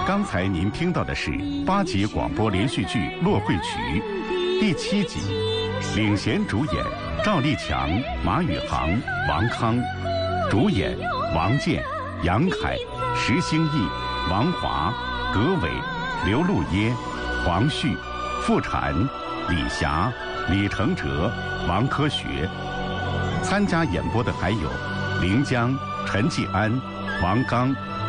刚才您听到的是8集广播连续剧《落会曲》第7集，领衔主演赵立强、马宇航、王康，主演王健、杨凯、石兴义、王华、葛伟、刘路耶、黄旭、傅婵、李霞、李承哲、王科学。参加演播的还有临江、陈继安、王刚、